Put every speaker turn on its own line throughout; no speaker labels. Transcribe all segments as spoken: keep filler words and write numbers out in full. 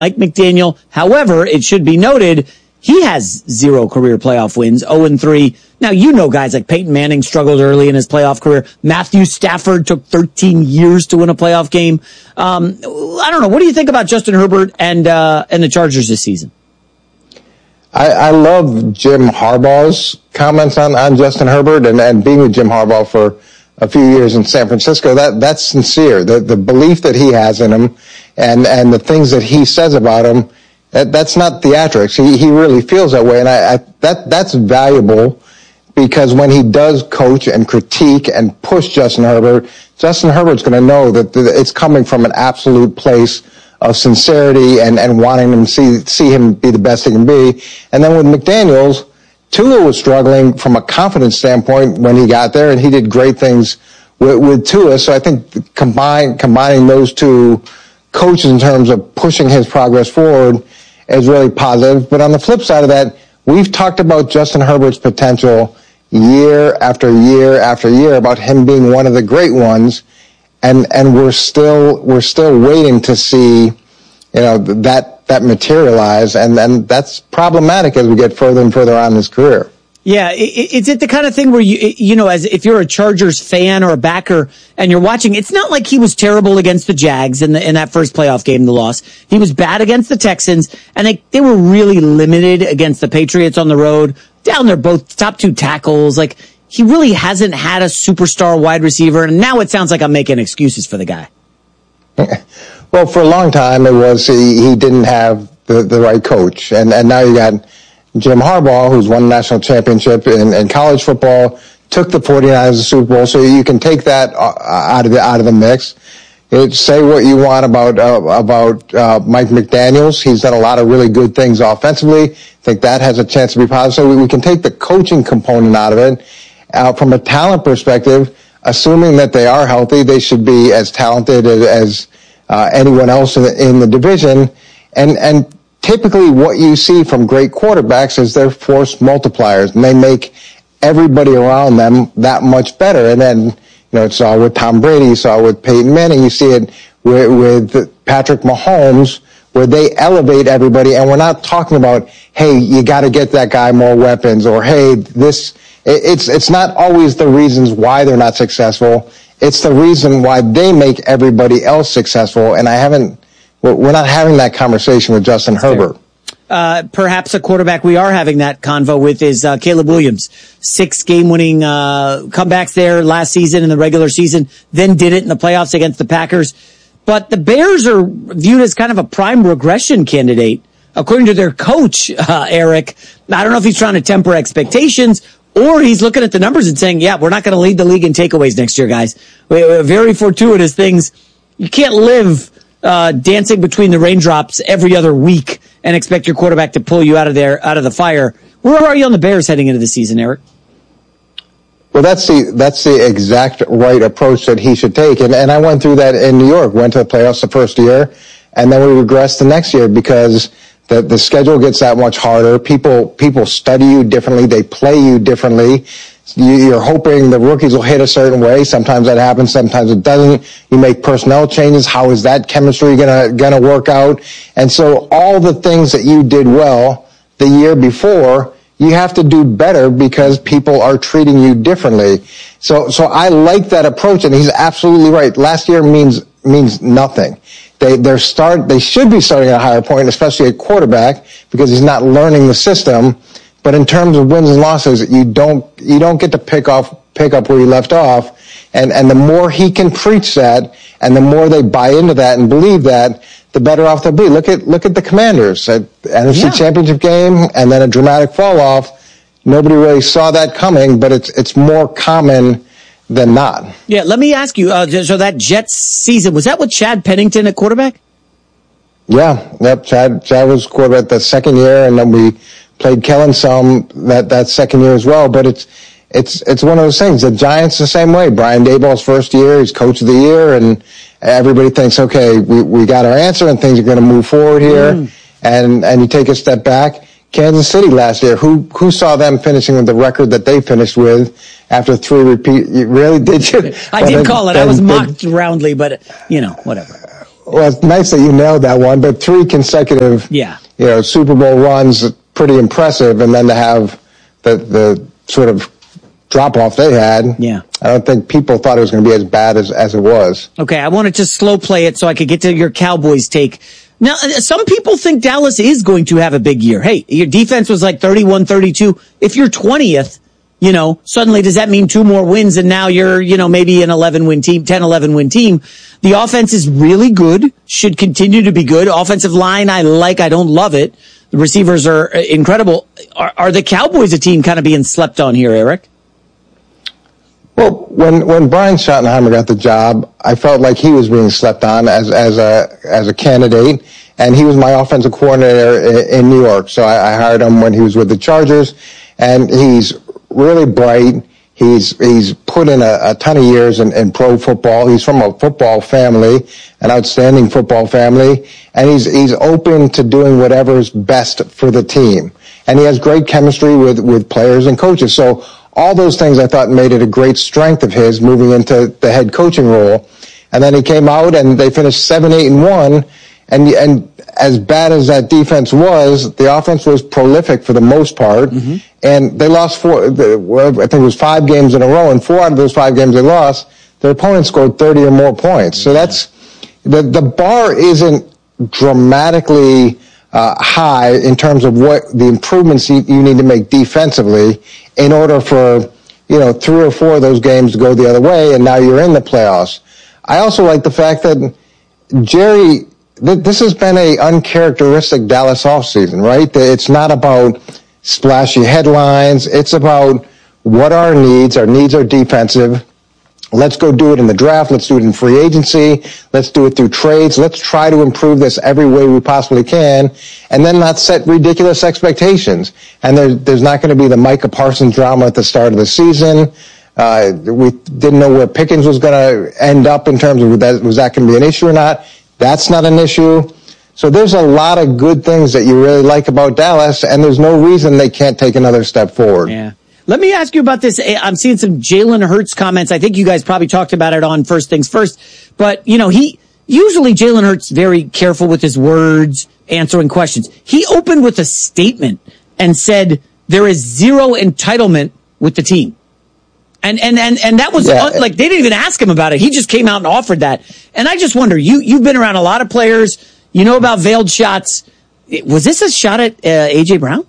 Mike McDaniel. However, it should be noted, he has zero career playoff wins, oh and three. Now, you know guys like Peyton Manning struggled early in his playoff career. Matthew Stafford took thirteen years to win a playoff game. Um, I don't know. What do you think about Justin Herbert and uh, and the Chargers this season?
I, I love Jim Harbaugh's comments on, on Justin Herbert, and, and being with Jim Harbaugh for a few years in San Francisco. That that's sincere. The the belief that he has in him, and and the things that he says about him. That, that's not theatrics. He, he really feels that way. And I, I, that, that's valuable because when he does coach and critique and push Justin Herbert, Justin Herbert's going to know that it's coming from an absolute place of sincerity and, and wanting him to see, see him be the best he can be. And then with McDaniels, Tua was struggling from a confidence standpoint when he got there, and he did great things with, with Tua. So I think combine, combining those two coaches in terms of pushing his progress forward is really positive. But on the flip side of that, we've talked about Justin Herbert's potential year after year after year about him being one of the great ones, and and we're still we're still waiting to see, you know, that that materialize, and and that's problematic as we get further and further on in his career.
Yeah, is it the kind of thing where you, you know, as if you're a Chargers fan or a backer and you're watching, it's not like he was terrible against the Jags in the, in that first playoff game, the loss. He was bad against the Texans, and they, they were really limited against the Patriots on the road. Down there, both top two tackles. Like, he really hasn't had a superstar wide receiver, and now it sounds like I'm making excuses for the guy.
Well, for a long time, it was he, he didn't have the, the right coach, and, and now you got Jim Harbaugh, who's won a national championship in, in college football, took the 49ers to the Super Bowl, so you can take that out of the out of the mix. It, say what you want about uh, about uh, Mike McDaniels. He's done a lot of really good things offensively. I think that has a chance to be positive. So we, we can take the coaching component out of it. Uh, from a talent perspective, assuming that they are healthy, they should be as talented as, as uh, anyone else in the, in the division. And and typically what you see from great quarterbacks is they're force multipliers, and they make everybody around them that much better. And then, you know, it's all with Tom Brady, you saw it with Peyton Manning, you see it with, with Patrick Mahomes, where they elevate everybody. And we're not talking about, hey, you got to get that guy more weapons, or hey, this, it's, it's not always the reasons why they're not successful. It's the reason why they make everybody else successful. And I haven't, we're not having that conversation with Justin That's Herbert.
Uh, perhaps a quarterback we are having that convo with is uh, Caleb Williams. Six game-winning uh, comebacks there last season in the regular season, then did it in the playoffs against the Packers. But the Bears are viewed as kind of a prime regression candidate, according to their coach, uh, Eric. I don't know if he's trying to temper expectations, or he's looking at the numbers and saying, yeah, we're not going to lead the league in takeaways next year, guys. Very fortuitous things. You can't live Uh, dancing between the raindrops every other week and expect your quarterback to pull you out of there, out of the fire. Where are you on the Bears heading into the season, Eric?
Well, that's the, that's the exact right approach that he should take. And, and I went through that in New York, went to the playoffs the first year, and then we regressed the next year because the, the schedule gets that much harder. People, people study you differently. They play you differently. You're hoping the rookies will hit a certain way. Sometimes that happens. Sometimes it doesn't. You make personnel changes. How is that chemistry gonna, gonna work out? And so all the things that you did well the year before, you have to do better because people are treating you differently. So, so I like that approach, and he's absolutely right. Last year means, means nothing. They, they're start, they should be starting at a higher point, especially at quarterback, because he's not learning the system. But in terms of wins and losses, you don't, you don't get to pick off, pick up where you left off. And, and the more he can preach that, and the more they buy into that and believe that, the better off they'll be. Look at, look at the Commanders, at N F C yeah. Championship game, and then a dramatic fall off. Nobody really saw that coming, but it's, it's more common than not.
Yeah. Let me ask you, uh, so that Jets season, was that with Chad Pennington at quarterback?
Yeah. Yep. Chad, Chad was quarterback the second year, and then we played Kellen some that, that second year as well. But it's, it's, it's one of those things. The Giants the same way. Brian Daboll's first year, he's coach of the year, and everybody thinks, okay, we, we got our answer and things are going to move forward here. Mm. And, and you take a step back. Kansas City last year, who, who saw them finishing with the record that they finished with after three repeat? You really did you?
I did call it. I was mocked roundly, but you know, whatever.
Well, it's nice that you nailed that one, but three consecutive,
yeah.
you know, Super Bowl runs, pretty impressive, and then to have the the sort of drop off they had.
Yeah.
I don't think people thought it was going to be as bad as, as it was.
Okay, I wanted to slow play it so I could get to your Cowboys take. Now, some people think Dallas is going to have a big year. Hey, your defense was like thirty-one thirty-two. If you're twentieth, you know, suddenly does that mean two more wins and now you're, you know, maybe an eleven win team, ten eleven win team? The offense is really good, should continue to be good. Offensive line, I like, I don't love it. The receivers are incredible. Are, are the Cowboys a team kind of being slept on here, Eric?
Well, when when Brian Schottenheimer got the job, I felt like he was being slept on as as a as a candidate, and he was my offensive coordinator in New York. So I, I hired him when he was with the Chargers, and he's really bright. He's he's put in a, a ton of years in, in pro football. He's from a football family, an outstanding football family, and he's he's open to doing whatever's best for the team. And he has great chemistry with with players and coaches. So all those things I thought made it a great strength of his moving into the head coaching role. And then he came out and they finished seven, eight, and one. And, and as bad as that defense was, the offense was prolific for the most part. Mm-hmm. And they lost four, I think it was five games in a row, and four out of those five games they lost, their opponent scored thirty or more points. So that's, the, the bar isn't dramatically Uh, high in terms of what the improvements you, you need to make defensively in order for, you know, three or four of those games to go the other way, and now you're in the playoffs. I also like the fact that Jerry, th- this has been a uncharacteristic Dallas offseason, right? It's not about splashy headlines. It's about what our needs, our needs are defensive. Let's go do it in the draft. Let's do it in free agency. Let's do it through trades. Let's try to improve this every way we possibly can, and then not set ridiculous expectations. And there, there's not going to be the Micah Parsons drama at the start of the season. Uh, we didn't know where Pickens was going to end up in terms of that, was that going to be an issue or not. That's not an issue. So there's a lot of good things that you really like about Dallas, and there's no reason they can't take another step forward.
Yeah. Let me ask you about this. I'm seeing some Jalen Hurts comments. I think you guys probably talked about it on First Things First. But, you know, he usually Jalen Hurts very careful with his words, answering questions. He opened with a statement and said there is zero entitlement with the team. And and and, and that was yeah. un, like they didn't even ask him about it. He just came out and offered that. And I just wonder, you, you've been around a lot of players. You know about veiled shots. Was this a shot at uh, A J Brown?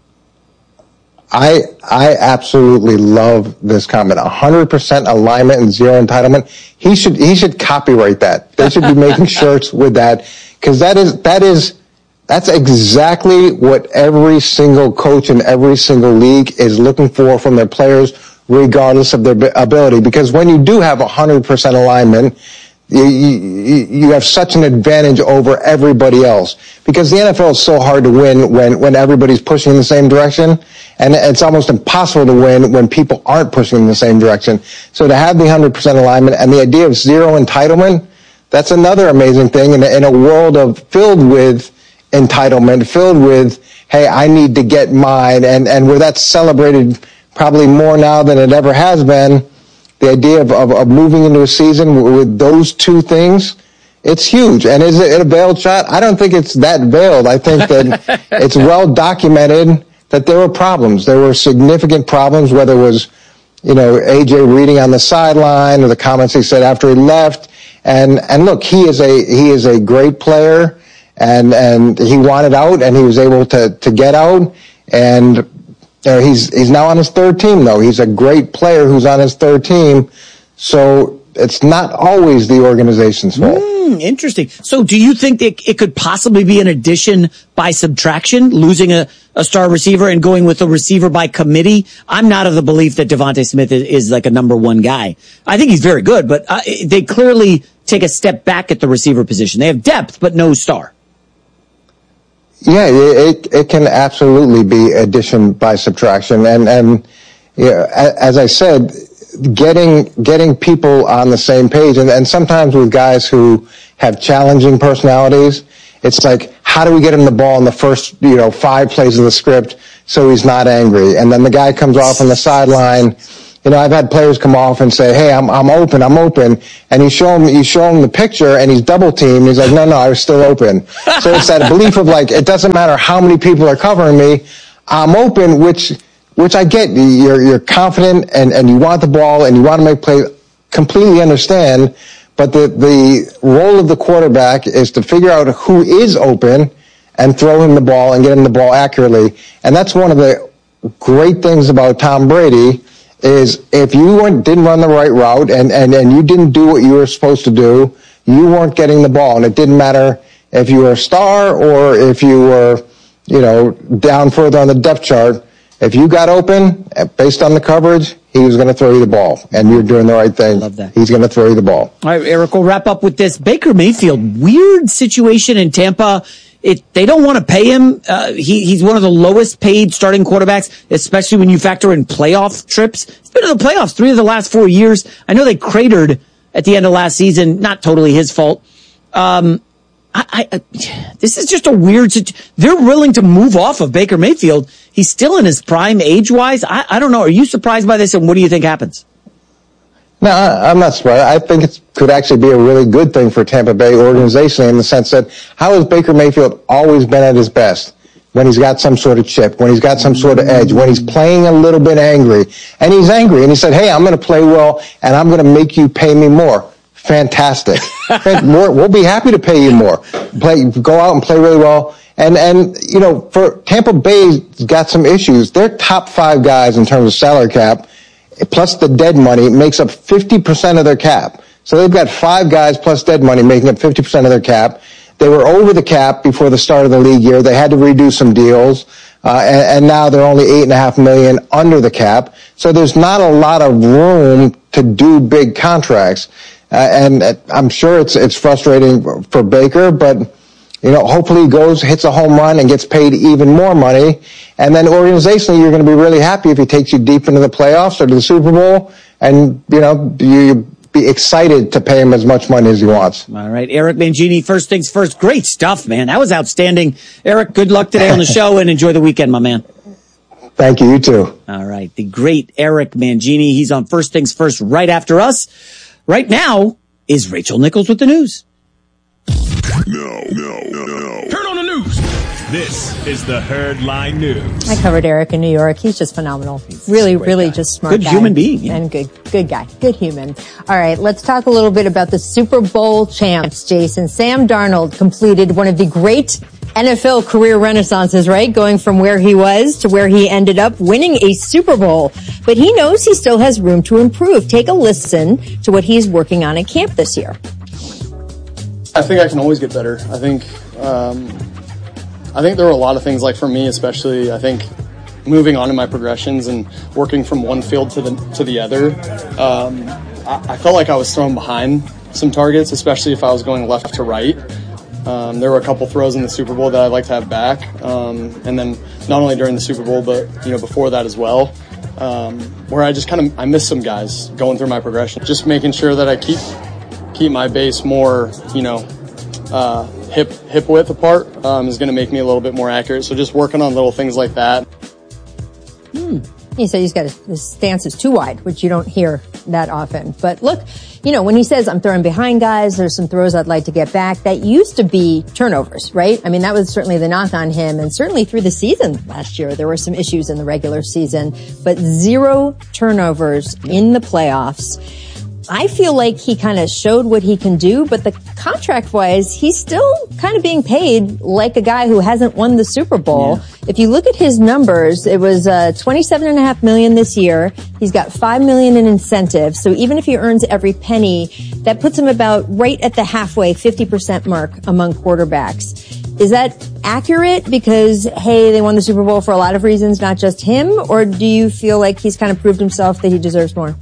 I I absolutely love this comment. one hundred percent alignment and zero entitlement. He should he should copyright that. They should be making shirts with that, because that is that is that's exactly what every single coach in every single league is looking for from their players, regardless of their ability. Because when you do have one hundred percent alignment, You, you, you have such an advantage over everybody else, because the N F L is so hard to win when, when everybody's pushing in the same direction, and it's almost impossible to win when people aren't pushing in the same direction. So to have the one hundred percent alignment and the idea of zero entitlement, that's another amazing thing in a, in a world of filled with entitlement, filled with, hey, I need to get mine, and, and where that's celebrated probably more now than it ever has been. The idea of, of, of moving into a season with those two things, it's huge. And is it a veiled shot? I don't think it's that veiled. I think that it's well documented that there were problems. There were significant problems, whether it was, you know, A J reading on the sideline or the comments he said after he left. And, and look, he is a, he is a great player, and, and he wanted out, and he was able to, to get out. And, you know, he's he's now on his third team, though. He's a great player who's on his third team. So it's not always the organization's fault.
Mm, interesting. So do you think that it could possibly be an addition by subtraction, losing a, a star receiver and going with a receiver by committee? I'm not of the belief that Devontae Smith is, is like a number one guy. I think he's very good, but uh, they clearly take a step back at the receiver position. They have depth, but no star.
Yeah, it it can absolutely be addition by subtraction, and and yeah, as I said, getting getting people on the same page, and, and sometimes with guys who have challenging personalities, it's like, how do we get him the ball in the first, you know, five plays of the script so he's not angry, and then the guy comes off on the sideline You know, I've had players come off and say, hey, I'm, I'm open, I'm open. And you show him, you show him the picture and he's double teamed. He's like, no, no, I was still open. So it's that belief of like, it doesn't matter how many people are covering me. I'm open, which, which I get. You're, you're confident and, and you want the ball and you want to make plays. Completely understand. But the, the role of the quarterback is to figure out who is open and throw him the ball and get him the ball accurately. And that's one of the great things about Tom Brady is if you weren't, didn't run the right route and, and, and you didn't do what you were supposed to do, you weren't getting the ball. And it didn't matter if you were a star or if you were, you know, down further on the depth chart. If you got open, based on the coverage, he was going to throw you the ball. And you're doing the right thing.
I love that.
He's going to throw you the ball.
All right, Eric, we'll wrap up with this. Baker Mayfield, weird situation in Tampa. It, they don't want to pay him. Uh, he, he's one of the lowest paid starting quarterbacks, especially when you factor in playoff trips. He's been in the playoffs three of the last four years. I know they cratered at the end of last season. Not totally his fault. Um, I, I, this is just a weird situation. They're willing to move off of Baker Mayfield. He's still in his prime age-wise. I, I don't know. Are you surprised by this, and what do you think happens?
No, I'm not surprised. I think it could actually be a really good thing for Tampa Bay organizationally in the sense that how has Baker Mayfield always been at his best? When he's got some sort of chip, when he's got some sort of edge, when he's playing a little bit angry. And he's angry, and he said, hey, I'm going to play well, and I'm going to make you pay me more. Fantastic. We'll be happy to pay you more. Play, go out and play really well. And, and, you know, for Tampa Bay's got some issues. Their top five guys in terms of salary cap, plus the dead money, makes up fifty percent of their cap. So they've got five guys plus dead money making up fifty percent of their cap. They were over the cap before the start of the league year. They had to redo some deals. Uh, and, and now they're only eight and a half million under the cap. So there's not a lot of room to do big contracts. Uh, and uh, I'm sure it's, it's frustrating for Baker, but, you know, hopefully he goes, hits a home run and gets paid even more money. And then organizationally, you're going to be really happy if he takes you deep into the playoffs or to the Super Bowl. And, you know, you be excited to pay him as much money as he wants.
All right. Eric Mangini, first things first. Great stuff, man. That was outstanding. Eric, good luck today on the show and enjoy the weekend, my man.
Thank you. You too.
All right. The great Eric Mangini. He's on First Things First right after us. Right now is Rachel Nichols with the news.
No, no, no, no. Turn on the news. This is the Herdline News.
I covered Eric in New York. He's just phenomenal. He's really, really guy. just smart
Good
guy.
human being. Yeah.
And good, good guy. Good human. All right, let's talk a little bit about the Super Bowl champs, Jason. Sam Darnold completed one of the great N F L career renaissances, right? Going from where he was to where he ended up winning a Super Bowl. But he knows he still has room to improve. Take a listen to what he's working on at camp this year.
I think I can always get better. I think, um, I think there were a lot of things, like for me especially, I think moving on in my progressions and working from one field to the to the other, um, I, I felt like I was thrown behind some targets, especially if I was going left to right. Um, there were a couple throws in the Super Bowl that I'd like to have back, um, and then not only during the Super Bowl, but you know before that as well, um, where I just kind of I missed some guys going through my progression. Just making sure that I keep keep my base more, you know, uh, hip hip width apart um, is going to make me a little bit more accurate. So just working on little things like that.
Hmm. He said he's got his, his stance is too wide, which you don't hear that often. But look, you know, when he says I'm throwing behind guys, there's some throws I'd like to get back. That used to be turnovers, right? I mean, that was certainly the knock on him. And certainly through the season last year, there were some issues in the regular season, but zero turnovers in the playoffs. I feel like he kind of showed what he can do, but the contract-wise, he's still kind of being paid like a guy who hasn't won the Super Bowl. Yeah. If you look at his numbers, it was uh, twenty-seven and a half million this year. He's got five million in incentives. So even if he earns every penny, that puts him about right at the halfway, fifty percent mark among quarterbacks. Is that accurate? Because, hey, they won the Super Bowl for a lot of reasons, not just him? Or do you feel like he's kind of proved himself that he deserves more?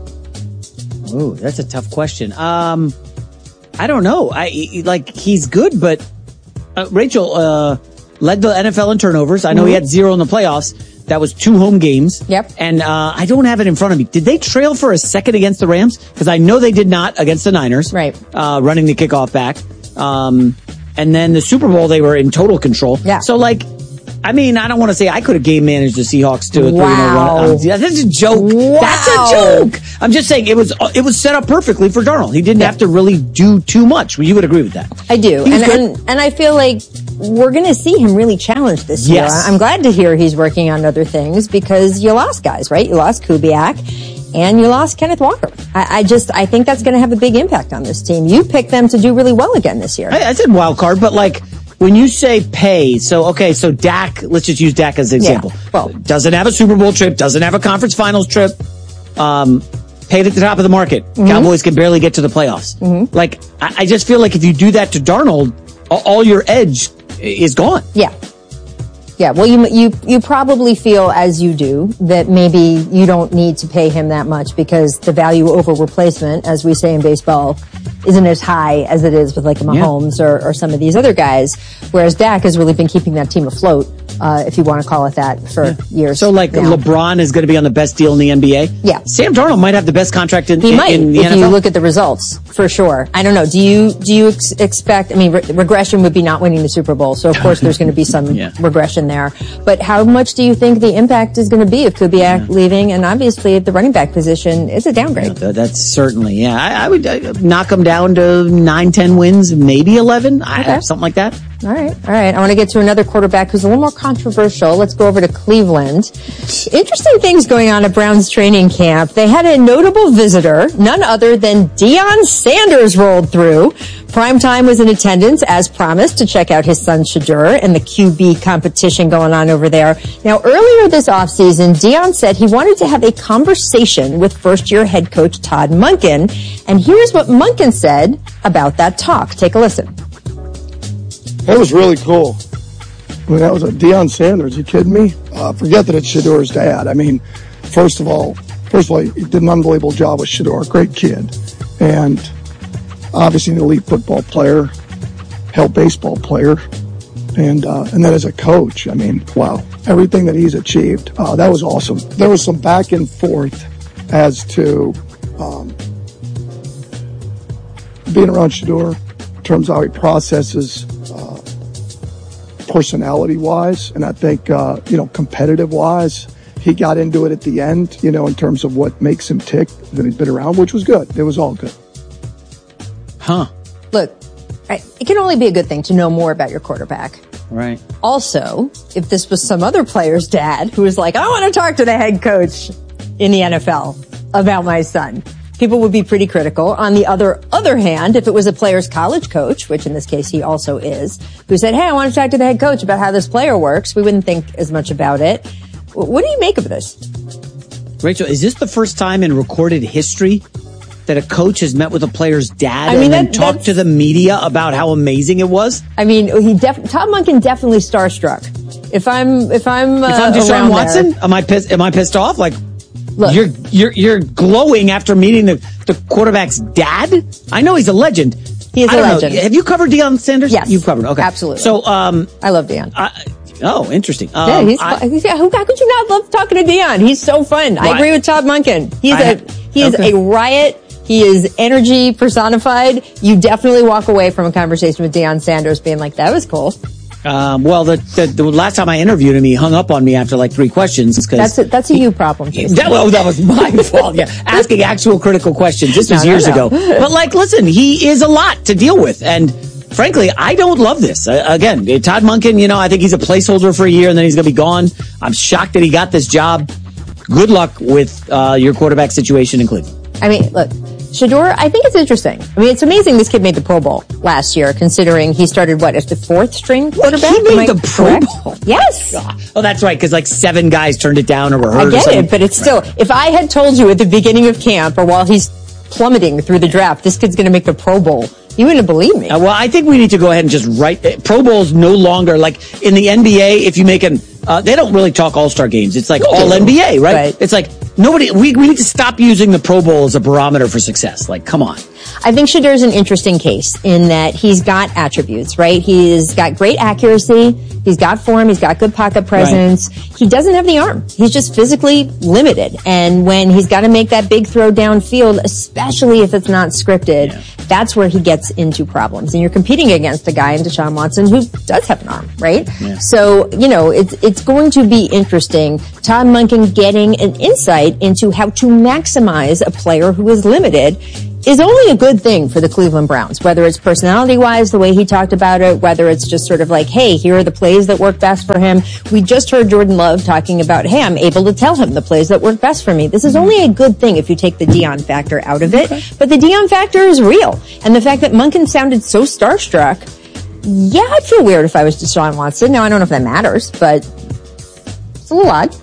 Ooh, that's a tough question. Um, I don't know. I like he's good, but uh, Rachel uh, led the N F L in turnovers. I know mm-hmm. he had zero in the playoffs. That was two home games.
Yep.
And uh, I don't have it in front of me. Did they trail for a second against the Rams? Because I know they did not against the Niners.
Right.
Uh, running the kickoff back. Um, and then the Super Bowl, they were in total control.
Yeah.
So like, I mean, I don't want to say I could have game managed the Seahawks to a three
Wow.
run. Um, that's a joke.
Wow.
That's a joke. I'm just saying it was it was set up perfectly for Darnold. He didn't
Yeah.
have to really do too much. You would agree with that?
I do.
He was
And,
good.
and and I feel like we're going to see him really challenged this year.
Yes.
I'm glad to hear he's working on other things because you lost guys, right? You lost Kubiak and you lost Kenneth Walker. I, I just, I think that's going to have a big impact on this team. You picked them to do really well again this year.
I, I said wild card, but like when you say pay, so okay, so Dak, let's just use Dak as an example.
Yeah, well-
doesn't have a Super Bowl trip, doesn't have a conference finals trip, um, paid at the top of the market.
Mm-hmm.
Cowboys can barely get to the playoffs. Mm-hmm. Like, I, I just feel like if you do that to Darnold, all, all your edge is gone.
Yeah. Yeah, well, you you you probably feel, as you do, that maybe you don't need to pay him that much because the value over replacement, as we say in baseball, isn't as high as it is with like a Mahomes yeah. or, or some of these other guys. Whereas Dak has really been keeping that team afloat, uh, if you want to call it that, for yeah. years.
So, like,
now.
LeBron is going to be on the best deal in the N B A?
Yeah.
Sam Darnold might have the best contract in,
he
in,
might,
in the
if
N F L.
you look at the results, for sure. I don't know. Do you do you ex- expect? I mean, re- regression would be not winning the Super Bowl, so of course there's going to be some yeah. regression there. But how much do you think the impact is going to be of Kubiak yeah. leaving? And obviously, at the running back position, it's a downgrade.
Yeah, that's certainly, yeah. I, I would uh, knock them down to nine, ten wins, maybe eleven, okay. I, something like that.
All right, all right. I want to get to another quarterback who's a little more controversial. Let's go over to Cleveland. Interesting things going on at Browns training camp. They had a notable visitor, none other than Deion Sanders rolled through. Primetime was in attendance, as promised, to check out his son Shedeur and the Q B competition going on over there. Now, earlier this offseason, Deion said he wanted to have a conversation with first-year head coach Todd Monken. And here's what Monken said about that talk. Take a listen.
That was really cool. I mean, that was a Deion Sanders. You kidding me? Uh, forget that it's Shedeur's dad. I mean, first of all, first of all, he did an unbelievable job with Shedeur. Great kid. And obviously an elite football player, hell baseball player. And, uh, and then as a coach, I mean, wow. Everything that he's achieved, uh, that was awesome. There was some back and forth as to, um, being around Shedeur in terms of how he processes, uh, personality-wise, and I think, uh, you know, competitive-wise, he got into it at the end, you know, in terms of what makes him tick that he's been around, which was good. It was all good.
Huh.
Look, it can only be a good thing to know more about your quarterback.
Right.
Also, if this was some other player's dad who was like, I want to talk to the head coach in the N F L about my son, people would be pretty critical. On the other other hand, if it was a player's college coach, which in this case he also is, who said, hey, I want to talk to the head coach about how this player works, we wouldn't think as much about it. What do you make of this?
Rachel, is this the first time in recorded history that a coach has met with a player's dad
I mean,
and then
that,
talked to the media about how amazing it was?
I mean, he def- Todd Monken definitely starstruck. If I'm, if I'm, uh,
if I'm Deshaun Watson,
there,
am I pissed? Am I pissed off? Like,
look,
you're you're you're glowing after meeting the, the quarterback's dad. I know he's a legend.
He is
I
a
don't
legend.
Know. Have you covered Deion Sanders?
Yes,
you've covered. Okay,
absolutely.
So, um,
I love Deion.
I, oh, interesting. Um,
yeah, he's,
I,
he's how, how could you not love talking to Deion? He's so fun.
Well,
I agree with Todd Monken. He's
I,
a he is
okay.
a riot. He is energy personified. You definitely walk away from a conversation with Deion Sanders being like, that was cool.
Um, well, the, the the last time I interviewed him, he hung up on me after like three questions. Cause
that's a, that's a
he,
you problem. Jason.
That, well, that was my fault. Yeah, asking actual critical questions. This was
no,
years
no, no.
ago. But like, listen, he is a lot to deal with, and frankly, I don't love this. Uh, again, Todd Monken, you know, I think he's a placeholder for a year, and then he's going to be gone. I'm shocked that he got this job. Good luck with uh, your quarterback situation in Cleveland.
I mean, look. Shedeur, I think it's interesting. I mean, it's amazing this kid made the Pro Bowl last year, considering he started, what, as the fourth string quarterback?
He
Am
made
I
the Pro
correct?
Bowl?
Yes.
Oh, that's right, because like seven guys turned it down or were hurt.
I get it, but it's still, if I had told you at the beginning of camp or while he's plummeting through the draft, this kid's going to make the Pro Bowl, you wouldn't believe me.
Uh, well, I think we need to go ahead and just write, uh, Pro Bowl's no longer, like in the N B A, if you make an, uh, they don't really talk All-Star games. It's like all N B A, right?
right?
It's like, nobody, we, we need to stop using the Pro Bowl as a barometer for success. Like, come on.
I think Shedur's an interesting case in that he's got attributes, right? He's got great accuracy. He's got form. He's got good pocket presence. Right. He doesn't have the arm. He's just physically limited. And when he's got to make that big throw downfield, especially if it's not scripted, yeah. that's where he gets into problems. And you're competing against a guy in Deshaun Watson who does have an arm, right? Yeah. So, you know, it's, it's going to be interesting. Todd Monken getting an insight into how to maximize a player who is limited is only a good thing for the Cleveland Browns, whether it's personality-wise, the way he talked about it, whether it's just sort of like, hey, here are the plays that work best for him. We just heard Jordan Love talking about, hey, I'm able to tell him the plays that work best for me. This is only a good thing if you take the Deion factor out of it, but the Deion factor is real. And the fact that Monken sounded so starstruck, yeah, I'd feel weird if I was Deshaun Watson. Now, I don't know if that matters, but it's a little odd.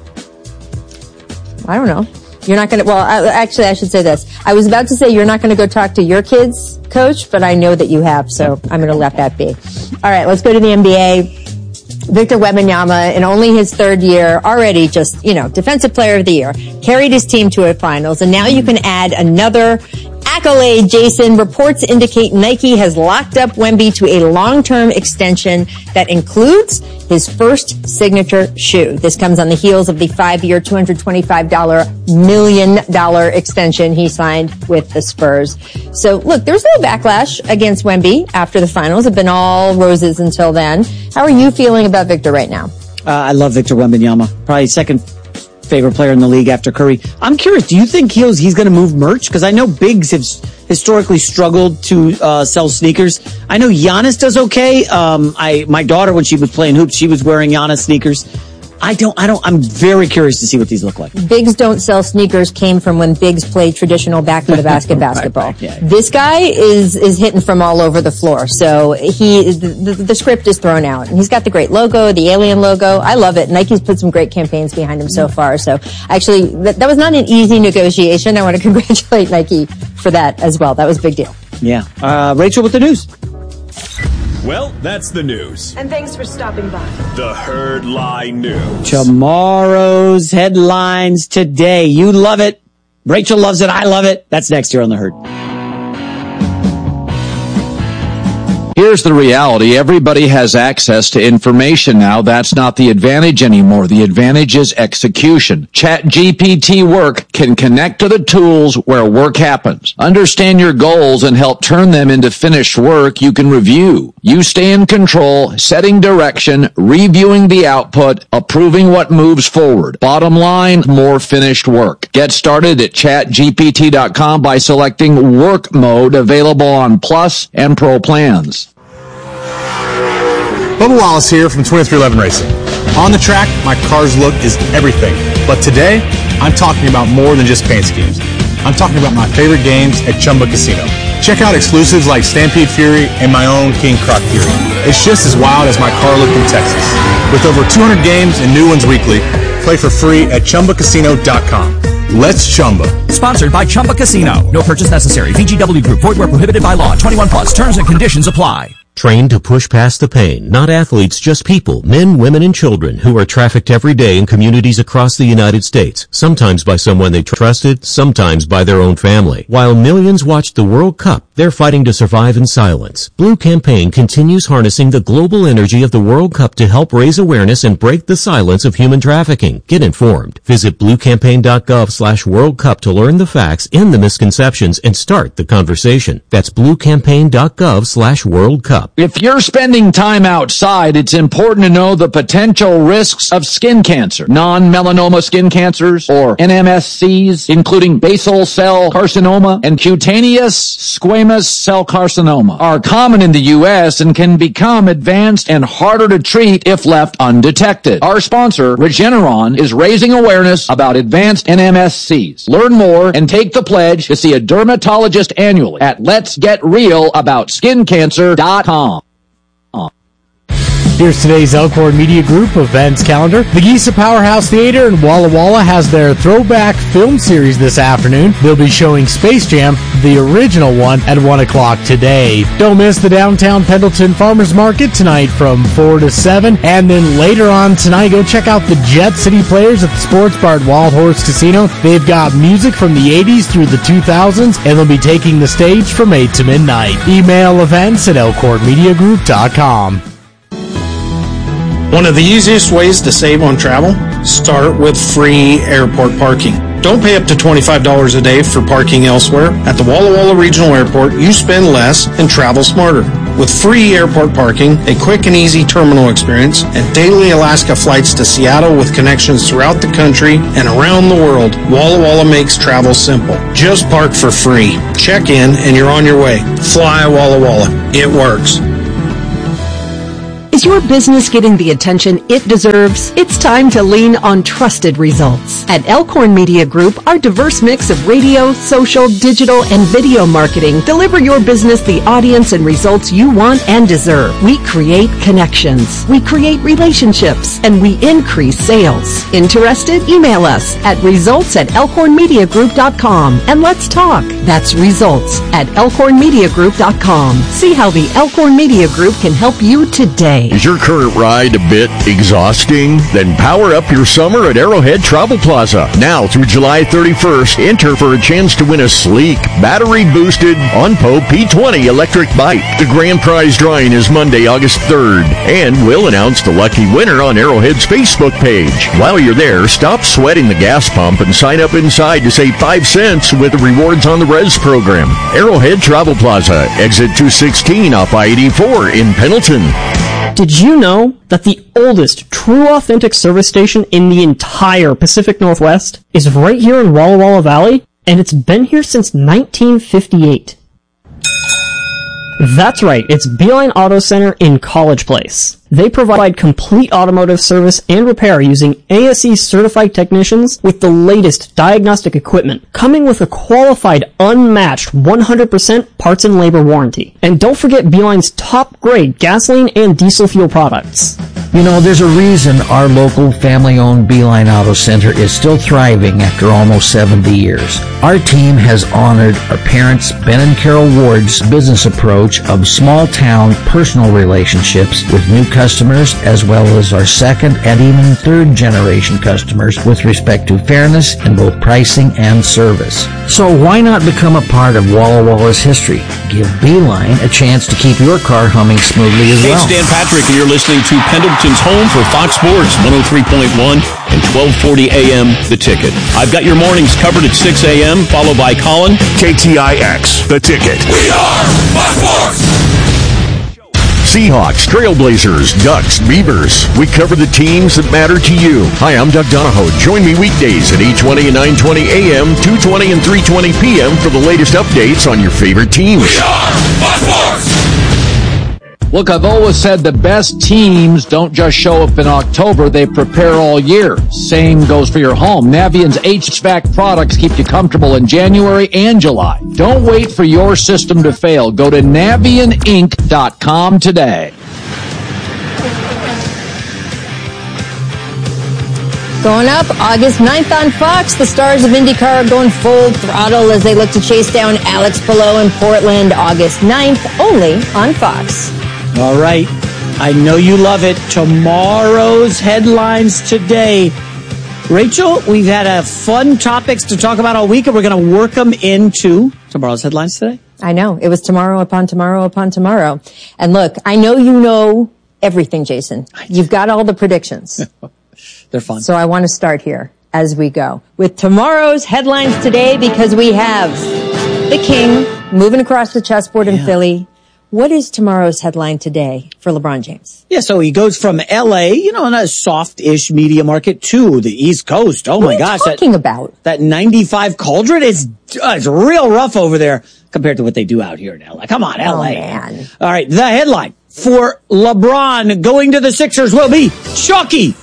I don't know. You're not going to, well, I, actually, I should say this. I was about to say you're not going to go talk to your kids, Coach, but I know that you have, so I'm going to let that be. All right, let's go to the N B A. Victor Wembanyama, in only his third year, already just, you know, Defensive Player of the Year, carried his team to a finals, and now you can add another accolade, Jason. Reports indicate Nike has locked up Wemby to a long-term extension that includes his first signature shoe. This comes on the heels of the five-year, two hundred twenty-five million dollars extension he signed with the Spurs. So, look, there's no backlash against Wemby after the finals. It's been all roses until then. How are you feeling about Victor right now?
Uh, I love Victor Wembanyama. Probably second favorite player in the league after Curry. I'm curious, do you think he's, he's going to move merch? Because I know bigs have historically struggled to uh, sell sneakers. I know Giannis does okay. Um, I my daughter, when she was playing hoops, she was wearing Giannis sneakers. I don't, I don't, I'm very curious to see what these look like.
Bigs don't sell sneakers came from when bigs played traditional back to the basket basketball.
Right, right, yeah.
This guy is, is hitting from all over the floor. So he, the, the, the script is thrown out. And he's got the great logo, the alien logo. I love it. Nike's put some great campaigns behind him so far. So actually, that, that was not an easy negotiation. I want to congratulate Nike for that as well. That was a big deal.
Yeah. Uh, Rachel with the news.
Well, that's the news.
And thanks for stopping by.
The Herd Line News.
Tomorrow's headlines today. You love it. Rachel loves it. I love it. That's next year on The Herd.
Here's the reality. Everybody has access to information now. That's not the advantage anymore. The advantage is execution. ChatGPT Work can connect to the tools where work happens. Understand your goals and help turn them into finished work you can review. You stay in control, setting direction, reviewing the output, approving what moves forward. Bottom line, more finished work. Get started at chat G P T dot com by selecting Work Mode, available on Plus and Pro plans.
Bubba Wallace here from twenty-three eleven Racing. On the track, my car's look is everything. But today, I'm talking about more than just paint schemes. I'm talking about my favorite games at Chumba Casino. Check out exclusives like Stampede Fury and my own King Croc Fury. It's just as wild as my car look in Texas. With over two hundred games and new ones weekly, play for free at chumba casino dot com. Let's Chumba.
Sponsored by Chumba Casino. No purchase necessary. V G W Group. Void where prohibited by law. twenty-one plus. Terms and conditions apply.
Trained to push past the pain. Not athletes, just people, men, women, and children who are trafficked every day in communities across the United States, sometimes by someone they trusted, sometimes by their own family. While millions watched the World Cup, they're fighting to survive in silence. Blue Campaign continues harnessing the global energy of the World Cup to help raise awareness and break the silence of human trafficking. Get informed. Visit blue campaign dot gov slash World Cup to learn the facts and the misconceptions and start the conversation. That's blue campaign dot gov slash World Cup.
If you're spending time outside, it's important to know the potential risks of skin cancer. Non-melanoma skin cancers, or N M S Cs, including basal cell carcinoma and cutaneous squamous cell carcinoma, are common in the U S and can become advanced and harder to treat if left undetected. Our sponsor, Regeneron, is raising awareness about advanced N M S Cs. Learn more and take the pledge to see a dermatologist annually at lets get real about skin cancer dot com.
Here's today's Elkhorn Media Group events calendar. The Giza Powerhouse Theater in Walla Walla has their throwback film series this afternoon. They'll be showing Space Jam, the original one, at one o'clock today. Don't miss the downtown Pendleton Farmers Market tonight from four to seven. And then later on tonight, go check out the Jet City Players at the Sports Bar at Wild Horse Casino. They've got music from the eighties through the two thousands, and they'll be taking the stage from eight to midnight. Email events at elkhorn media group dot com.
One of the easiest ways to save on travel, start with free airport parking. Don't pay up to twenty-five dollars a day for parking elsewhere. At the Walla Walla Regional Airport, you spend less and travel smarter. With free airport parking, a quick and easy terminal experience, and daily Alaska flights to Seattle with connections throughout the country and around the world, Walla Walla makes travel simple. Just park for free. Check in and you're on your way. Fly Walla Walla. It works.
Is your business getting the attention it deserves? It's time to lean on trusted results. At Elkhorn Media Group, our diverse mix of radio, social, digital, and video marketing deliver your business the audience and results you want and deserve. We create connections, we create relationships, and we increase sales. Interested? Email us at results at elkhorn media group dot com and let's talk. That's results at elkhorn media group dot com. See how the Elkhorn Media Group can help you today.
Is your current ride a bit exhausting? Then power up your summer at Arrowhead Travel Plaza. Now through July thirty-first, enter for a chance to win a sleek, battery-boosted OnPo P twenty electric bike. The grand prize drawing is Monday, August third, and we'll announce the lucky winner on Arrowhead's Facebook page. While you're there, stop sweating the gas pump and sign up inside to save five cents with the Rewards on the Res program. Arrowhead Travel Plaza, exit two sixteen off I eighty-four in Pendleton.
Did you know that the oldest true authentic service station in the entire Pacific Northwest is right here in Walla Walla Valley? And it's been here since nineteen fifty-eight. That's right, it's Beeline Auto Center in College Place. They provide complete automotive service and repair using A S E certified technicians with the latest diagnostic equipment, coming with a qualified, unmatched one hundred percent parts and labor warranty. And don't forget Beeline's top grade gasoline and diesel fuel products.
You know, there's a reason our local family-owned Beeline Auto Center is still thriving after almost seventy years. Our team has honored our parents, Ben and Carol Ward's business approach of small-town personal relationships with new customers, as well as our second and even third-generation customers with respect to fairness in both pricing and service. So why not become a part of Walla Walla's history? Give Beeline a chance to keep your car humming smoothly as
well.
well.
Hey, it's Dan Patrick, and you're listening to Pendleton's home for Fox Sports one oh three point one and twelve forty a.m. The Ticket. I've got your mornings covered at six a.m., followed by Colin.
K T I X, The Ticket.
We are Fox Sports!
Seahawks, Trailblazers, Ducks, Beavers. We cover the teams that matter to you. Hi, I'm Doug Donahoe. Join me weekdays at eight twenty and nine twenty a.m., two twenty and three twenty p.m. for the latest updates on your favorite teams.
We are Fox Sports!
Look, I've always said the best teams don't just show up in October, they prepare all year. Same goes for your home. Navient's H V A C products keep you comfortable in January and July. Don't wait for your system to fail. Go to navient inc dot com today.
Going up August ninth on Fox, the stars of IndyCar are going full throttle as they look to chase down Alex Palou in Portland. August ninth, only on Fox.
All right. I know you love it. Tomorrow's headlines today. Rachel, we've had a fun topics to talk about all week, and we're going to work them into tomorrow's headlines today.
I know. It was tomorrow upon tomorrow upon tomorrow. And look, I know you know everything, Jason. You've got all the predictions.
They're fun.
So I want to start here as we go with tomorrow's headlines today, because we have the King moving across the chessboard in yeah. Philly. What is tomorrow's headline today for LeBron James?
Yeah, so he goes from L A, you know, in a soft-ish media market, to the East Coast. Oh,
what
my
are
gosh.
What are you talking
that,
about?
That ninety-five cauldron is uh, it's real rough over there compared to what they do out here in L A. Come on, L A.
Oh, man.
All right, the headline for LeBron going to the Sixers will be Chalky.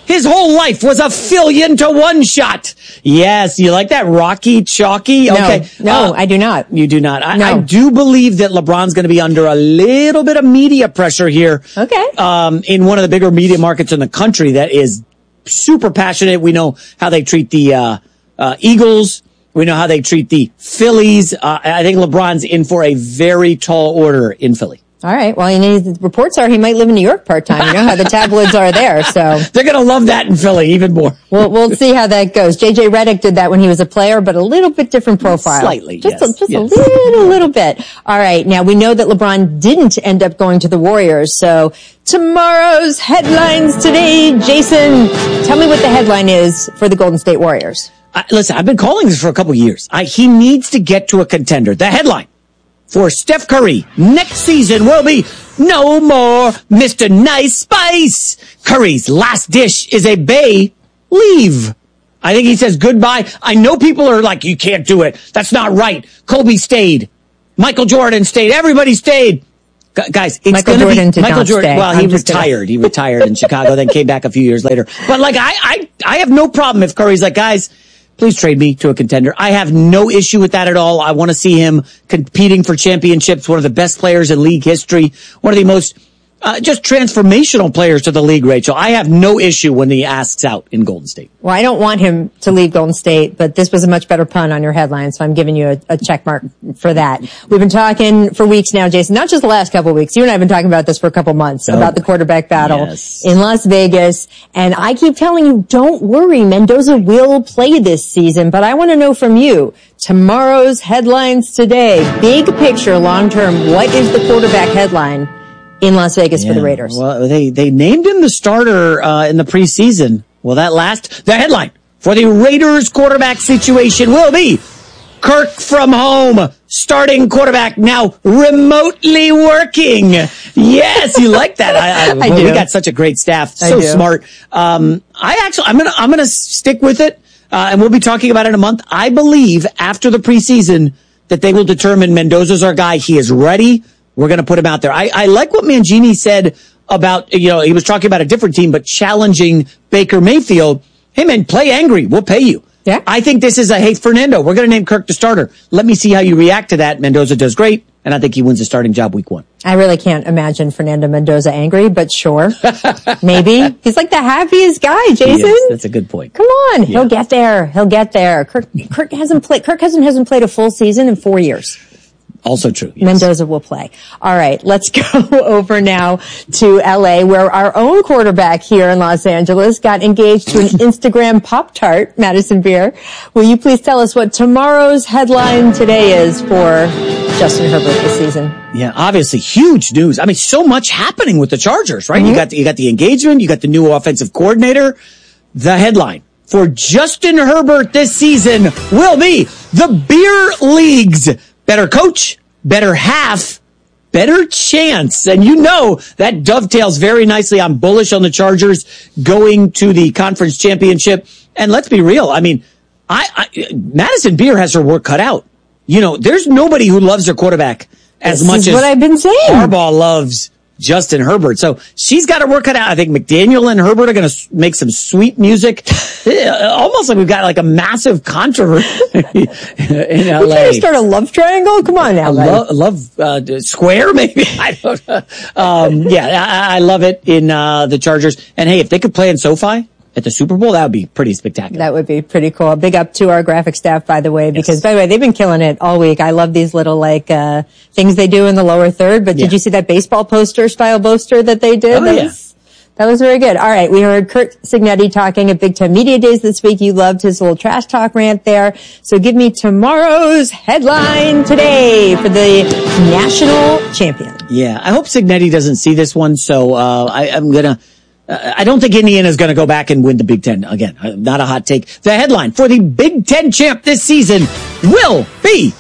His whole life was a fillion to one shot. Yes, you like that? Rocky, chalky?
No,
okay.
no,
Uh,
I do not.
You do not. I,
No.
I do believe that LeBron's going to be under a little bit of media pressure here.
Okay.
Um, in one of the bigger media markets in the country that is super passionate. We know how they treat the uh, uh, Eagles. We know how they treat the Phillies. Uh, I think LeBron's in for a very tall order in Philly.
All right. Well, you know, the reports are he might live in New York part-time. You know how the tabloids are there, so.
They're going to love that in Philly even more.
We'll, we'll see how that goes. J J Redick did that when he was a player, but a little bit different profile.
Slightly,
Just,
yes,
a, just
yes.
a little, little bit. All right. Now, we know that LeBron didn't end up going to the Warriors, so tomorrow's headlines today. Jason, tell me what the headline is for the Golden State Warriors.
Uh, listen, I've been calling this for a couple years. I, he needs to get to a contender. The headline for Steph Curry next season will be no more Mister Nice Spice. Curry's last dish is a Bay leave. I think he says goodbye. I know people are like, you can't do it. That's not right. Kobe stayed. Michael Jordan stayed. Everybody stayed. Gu- Guys, it's
Michael
gonna
Jordan
be
did
Michael
not
Jordan.
stay.
Well,
I'm
he
just kidding.
retired. He retired in Chicago, then came back a few years later. But like, I, I, I have no problem if Curry's like, guys, please trade me to a contender. I have no issue with that at all. I want to see him competing for championships. One of the best players in league history. One of the most uh, just transformational players to the league, Rachel. I have no issue when he asks out in Golden State.
Well, I don't want him to leave Golden State, but this was a much better pun on your headline, so I'm giving you a, a check mark for that. We've been talking for weeks now, Jason, not just the last couple of weeks. You and I have been talking about this for a couple months,
Oh,
about the quarterback battle
yes.
in Las Vegas. And I keep telling you, don't worry, Mendoza will play this season, but I want to know from you, tomorrow's headlines today, big picture, long term, what is the quarterback headline in Las Vegas for the
Yeah.
Raiders?
Well, they, they named him the starter uh, in the preseason. Will that last? The headline for the Raiders quarterback situation will be Kirk from home, starting quarterback, now remotely working. Yes, you like that. I, I,
I
boy,
do.
We got such a great staff.
I
So
do.
smart. Um, I actually, I'm going to, I'm going to stick with it. Uh, and we'll be talking about it in a month. I believe after the preseason that they will determine Mendoza's our guy. He is ready. We're going to put him out there. I, I like what Mangini said about, you know, he was talking about a different team, but challenging Baker Mayfield. Hey, man, play angry. We'll pay you.
Yeah.
I think this is a, hey, Fernando, we're going to name Kirk the starter. Let me see how you react to that. Mendoza does great, and I think he wins the starting job week one.
I really can't imagine Fernando Mendoza angry, but sure. Maybe. He's like the happiest guy, Jason.
Yes, that's a good point.
Come on.
Yeah.
He'll get there. He'll get there. Kirk, Kirk hasn't played, Kirk Cousins hasn't played a full season in four years.
Also true. Yes.
Mendoza will play. All right, let's go over now to L A, where our own quarterback here in Los Angeles got engaged to an Instagram Pop-Tart, Madison Beer. Will you please tell us what tomorrow's headline today is for Justin Herbert this season?
Yeah, obviously huge news. I mean, so much happening with the Chargers, right?
Mm-hmm.
You got the, you got the engagement, you got the new offensive coordinator. The headline for Justin Herbert this season will be the Beer League's better coach, better half, better chance. And you know that dovetails very nicely. I'm bullish on the Chargers going to the conference championship. And let's be real. I mean, I, I Madison Beer has her work cut out. You know, there's nobody who loves their quarterback as
This
much
is
as
what I've been saying.
Harbaugh loves Justin Herbert. So she's got her work cut out. I think McDaniel and Herbert are going to make some sweet music. Almost like we've got like a massive controversy in L A.
We trying to start a love triangle? Come on now,
A
man.
lo- love uh, square, maybe. I don't know. Um, yeah, I, I love it in uh, the Chargers. And hey, if they could play in SoFi at the Super Bowl, that would be pretty spectacular.
That would be pretty cool. Big up to our graphic staff, by the way, because by the way, they've been killing it all week. I love these little like uh things they do in the lower third. But
Yeah.
did you see that baseball poster style poster that they did?
Oh,
that
yeah.
was, that was very good. All right, we heard Kurt Signetti talking at Big Ten Media Days this week. You loved his little trash talk rant there. So give me tomorrow's headline today for the national champion.
Yeah, I hope Signetti doesn't see this one. So uh, I, I'm gonna. Uh, I don't think Indiana's going to go back and win the Big Ten again. Uh, not a hot take. The headline for the Big Ten champ this season will be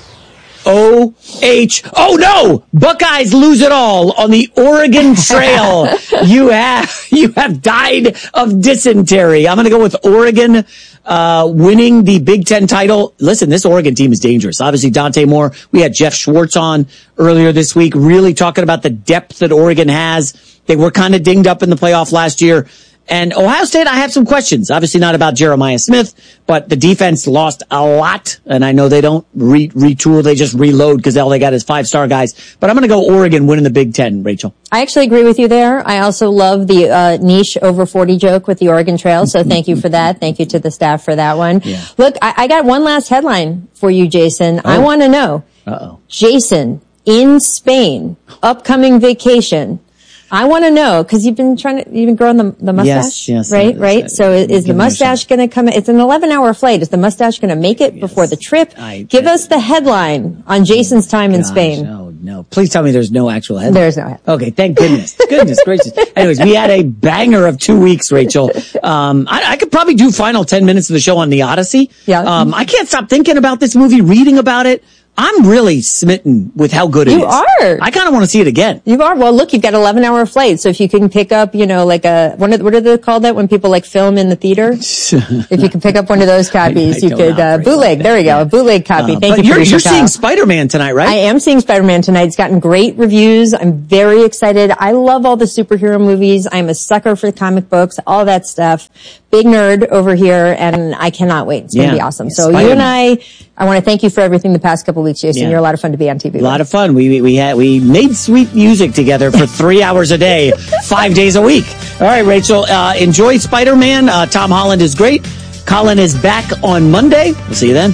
O H. Oh no! Buckeyes lose it all on the Oregon Trail. you have you have died of dysentery. I'm going to go with Oregon uh winning the Big Ten title. Listen, this Oregon team is dangerous. Obviously, Dante Moore. We had Jeff Schwartz on earlier this week, really talking about the depth that Oregon has. They were kind of dinged up in the playoff last year. And Ohio State, I have some questions. Obviously not about Jeremiah Smith, but the defense lost a lot. And I know they don't re- retool. They just reload because all they got is five-star guys. But I'm going to go Oregon winning the Big Ten, Rachel.
I actually agree with you there. I also love the uh, niche over forty joke with the Oregon Trail. So thank you for that. Thank you to the staff for that one.
Yeah.
Look, I, I got one last headline for you, Jason.
Oh.
I want to know.
Uh-oh.
Jason, in Spain, upcoming vacation. I want to know, because you've been trying to, you've been growing the, the mustache,
yes, yes,
right?
yes,
right?
yes.
So is, is the mustache going to come? It's an eleven hour flight. Is the mustache going to make it yes. before the trip? I, Give I, us the headline on Jason's time in
gosh,
Spain.
No, no. Please tell me there's no actual headline.
There's no headline.
Okay, thank goodness. Goodness gracious. Anyways, we had a banger of two weeks, Rachel. Um, I, I could probably do final ten minutes of the show on the Odyssey.
Yeah.
Um, I can't stop thinking about this movie, reading about it. I'm really smitten with how good it
you
is.
You are.
I kind of want to see it again.
You are. Well, look, you've got eleven hour flight. So if you can pick up, you know, like a, what are, what are they called that when people like film in the theater? If you can pick up one of those copies, I, I you could, uh, bootleg. Like there we go. Yeah. A bootleg copy.
Uh,
Thank
you.
You're,
you're seeing Spider-Man tonight, right?
I am seeing Spider-Man tonight. It's gotten great reviews. I'm very excited. I love all the superhero movies. I'm a sucker for comic books, all that stuff. Big nerd over here, and I cannot wait. It's yeah. going to be awesome. Yeah, so Spider-Man. You and I, I want to thank you for everything the past couple of weeks, Jason. Yeah. You're a lot of fun to be on T V.
A lot of fun. We we had we made sweet music together for three hours a day, five days a week. All right, Rachel. Uh, enjoy Spider-Man. Uh, Tom Holland is great. Colin is back on Monday. We'll see you then.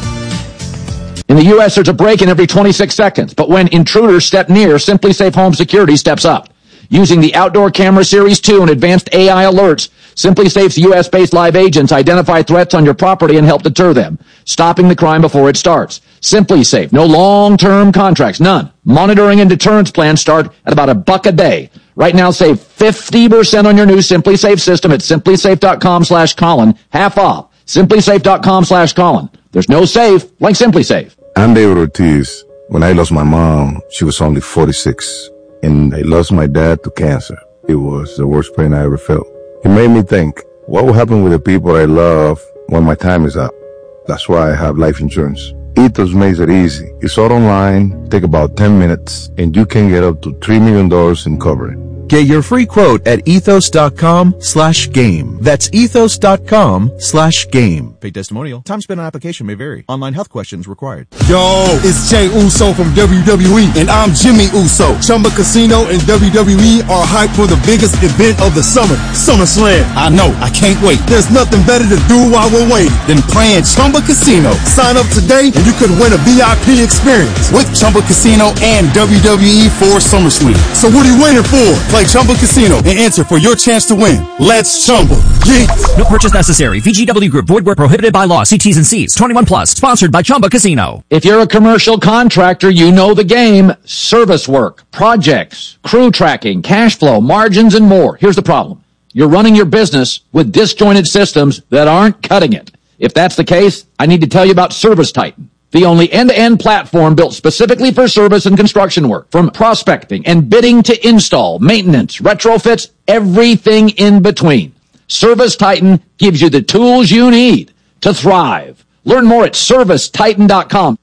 In the U S, there's a break in every twenty-six seconds, but when intruders step near, Simply Safe Home Security steps up. Using the Outdoor Camera Series two and advanced A I alerts, Simply Safe's U S-based live agents identify threats on your property and help deter them, stopping the crime before it starts. Simply Safe, no long-term contracts, none. Monitoring and deterrence plans start at about a buck a day. Right now, save fifty percent on your new Simply Safe system at simplysafe.com slash Colin, half off. simplysafe.com slash Colin. There's no safe like Simply Safe.
I'm David Ortiz. When I lost my mom, she was only forty-six. And I lost my dad to cancer. It was the worst pain I ever felt. It made me think, what will happen with the people I love when my time is up? That's why I have life insurance. Ethos makes it easy. It's all online, take about ten minutes, and you can get up to three million dollars in coverage.
Get your free quote at ethos.com slash game. That's ethos.com slash game. Paid testimonial. Time spent on application may vary. Online health questions required.
Yo, it's Jay Uso from W W E, and I'm Jimmy Uso. Chumba Casino and W W E are hyped for the biggest event of the summer, SummerSlam. I know, I can't wait. There's nothing better to do while we're waiting than playing Chumba Casino. Sign up today and you could win a V I P experience with Chumba Casino and W W E for SummerSlam. So what are you waiting for? Play Chumba Casino and enter for your chance to win. Let's Chumba. Yeah.
No purchase necessary. V G W Group. Void where prohibited by law. See T's and C's. twenty-one plus. Sponsored by Chumba Casino.
If you're a commercial contractor, you know the game. Service work, projects, crew tracking, cash flow, margins, and more. Here's the problem. You're running your business with disjointed systems that aren't cutting it. If that's the case, I need to tell you about Service Titan, the only end-to-end platform built specifically for service and construction work. From prospecting and bidding to install, maintenance, retrofits, everything in between. Service Titan gives you the tools you need to thrive. Learn more at service titan dot com.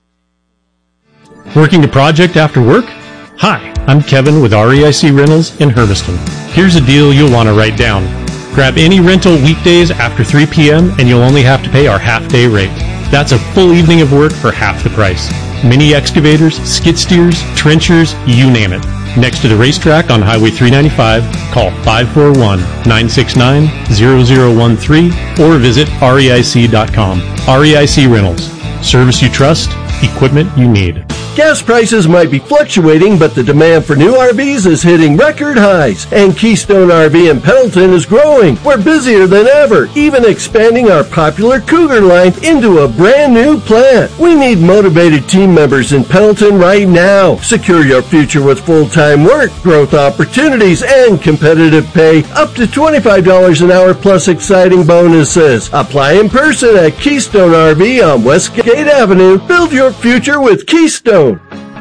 Working a project after work? Hi, I'm Kevin with R E I C Rentals in Hermiston. Here's a deal you'll want to write down. Grab any rental weekdays after three p.m. and you'll only have to pay our half-day rate. That's a full evening of work for half the price. Mini excavators, skid steers, trenchers, you name it. Next to the racetrack on Highway three ninety-five, call five four one, nine six nine, zero zero one three or visit R E I C dot com. R E I C Rentals. Service you trust, equipment you need.
Gas prices might be fluctuating, but the demand for new R Vs is hitting record highs, and Keystone R V in Pendleton is growing. We're busier than ever, even expanding our popular Cougar line into a brand new plant. We need motivated team members in Pendleton right now. Secure your future with full-time work, growth opportunities, and competitive pay, up to twenty-five dollars an hour plus exciting bonuses. Apply in person at Keystone R V on Westgate Avenue. Build your future with Keystone.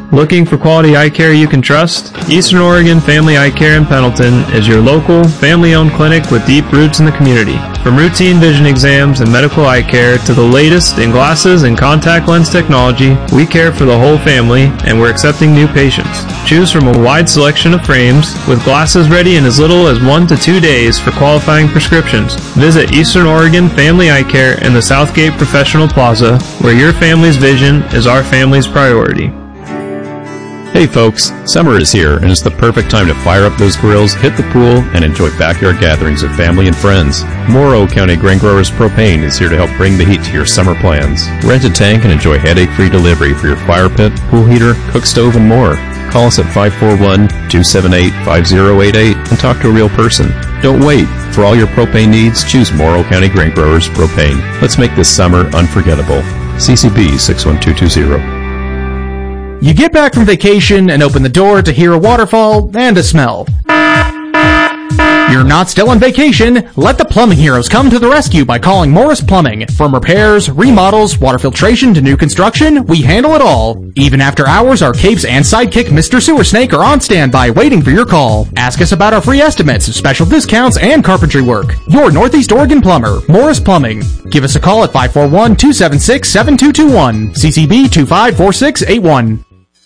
Looking for quality eye care you can trust? Eastern Oregon Family Eye Care in Pendleton is your local, family-owned clinic with deep roots in the community. From routine vision exams and medical eye care to the latest in glasses and contact lens technology, we care for the whole family, and we're accepting new patients. Choose from a wide selection of frames, with glasses ready in as little as one to two days for qualifying prescriptions. Visit Eastern Oregon Family Eye Care in the Southgate Professional Plaza, where your family's vision is our family's priority.
Hey folks, summer is here and it's the perfect time to fire up those grills, hit the pool, and enjoy backyard gatherings with family and friends. Morrow County Grain Growers Propane is here to help bring the heat to your summer plans. Rent a tank and enjoy headache-free delivery for your fire pit, pool heater, cook stove, and more. Call us at five four one, two seven eight, five zero eight eight and talk to a real person. Don't wait. For all your propane needs, choose Morrow County Grain Growers Propane. Let's make this summer unforgettable. C C B six one two two zero.
You get back from vacation and open the door to hear a waterfall and a smell. You're not still on vacation. Let the plumbing heroes come to the rescue by calling Morris Plumbing. From repairs, remodels, water filtration to new construction, we handle it all. Even after hours, our capes and sidekick Mister Sewer Snake are on standby waiting for your call. Ask us about our free estimates, special discounts, and carpentry work. Your Northeast Oregon plumber, Morris Plumbing. Give us a call at five four one, two seven six, seven two two one. C C B two five four six eight one.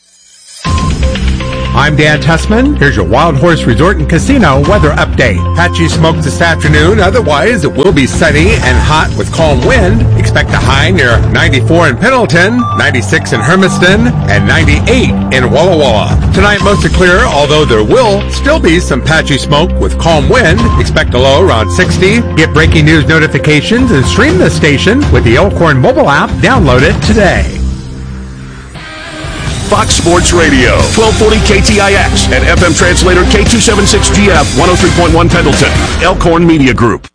I'm Dan Tussman. Here's your Wild Horse Resort and Casino weather update. Patchy smoke this afternoon. Otherwise, it will be sunny and hot with calm wind. Expect a high near ninety-four in Pendleton, ninety-six in Hermiston, and ninety-eight in Walla Walla. Tonight, mostly clear, although there will still be some patchy smoke with calm wind. Expect a low around sixty. Get breaking news notifications and stream the station with the Elkhorn mobile app. Download it today.
Fox Sports Radio, twelve forty K T I X and F M translator K two seventy-six G F, one oh three point one Pendleton, Elkhorn Media Group.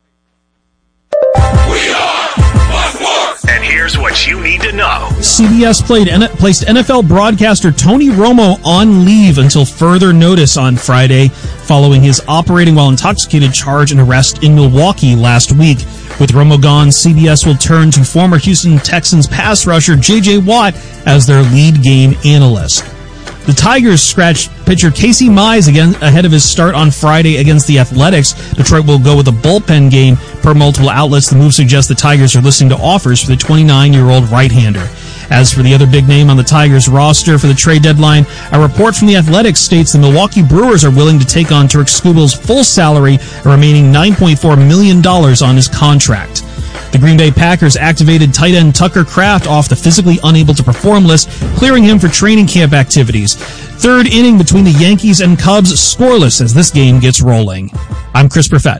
We are Fox Sports. And here's what you need to know.
C B S played, placed N F L broadcaster Tony Romo on leave until further notice on Friday, following his operating while intoxicated charge and arrest in Milwaukee last week. With Romo gone, C B S will turn to former Houston Texans pass rusher J J Watt as their lead game analyst. The Tigers scratched pitcher Casey Mize again ahead of his start on Friday against the Athletics. Detroit will go with a bullpen game. Per multiple outlets, the move suggests the Tigers are listening to offers for the twenty-nine-year-old right-hander. As for the other big name on the Tigers roster for the trade deadline, a report from the Athletics states the Milwaukee Brewers are willing to take on Turek Skubel's full salary, a remaining nine point four million dollars on his contract. The Green Bay Packers activated tight end Tucker Kraft off the physically unable to perform list, clearing him for training camp activities. Third inning between the Yankees and Cubs scoreless as this game gets rolling. I'm Chris Perfett.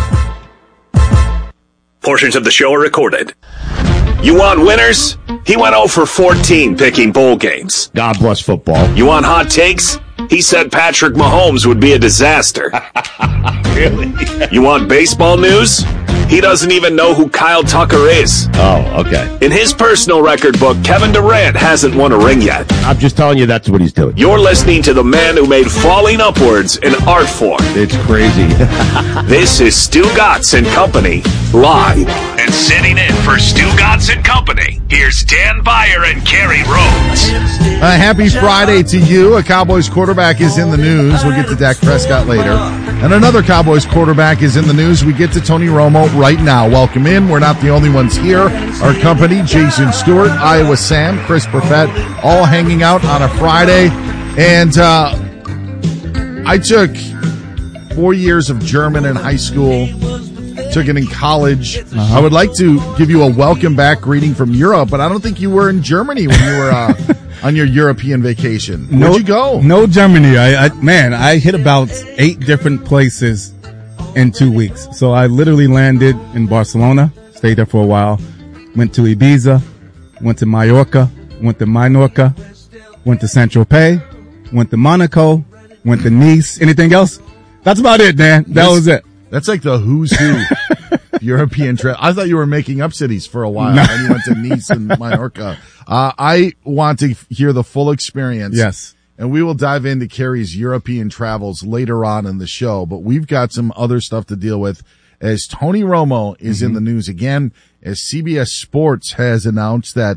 Portions of the show are recorded. You want winners? He went oh for fourteen picking bowl games.
God bless football.
You want hot takes? He said Patrick Mahomes would be a disaster.
Really?
You want baseball news? He doesn't even know who Kyle Tucker is.
Oh, okay.
In his personal record book, Kevin Durant hasn't won a ring yet.
I'm just telling you that's what he's doing.
You're listening to the man who made falling upwards an art form.
It's crazy.
This is Stu Gatz and Company, live. And sitting in for Stu Gatz and Company, here's Dan Beyer and Kerry Rhodes.
Uh, happy Friday to you. A Cowboys quarterback is in the news. We'll get to Dak Prescott later. And another Cowboys quarterback is in the news. We get to Tony Romo right now. Welcome in. We're not the only ones here. Our company, Jason Stewart, Iowa Sam, Chris Perfett, all hanging out on a Friday. And uh, I took four years of German in high school, took it in college. Uh-huh. I would like to give you a welcome back greeting from Europe, but I don't think you were in Germany when you were uh, on your European vacation. Where'd
no,
you go?
No Germany. I, I man, I hit about eight different places in two weeks. So I literally landed in Barcelona, stayed there for a while, went to Ibiza, went to Mallorca, went to Minorca, went to Saint-Tropez, went to Monaco, went to Nice. Anything else? That's about it, Dan. That
That's,
was it.
That's like the who's who European trip. I thought you were making up cities for a while,
No.
and you went to Nice and Minorca. Uh, I want to hear the full experience.
Yes.
And we will dive into Kerry's European travels later on in the show, but we've got some other stuff to deal with as Tony Romo is mm-hmm. in the news again, as C B S Sports has announced that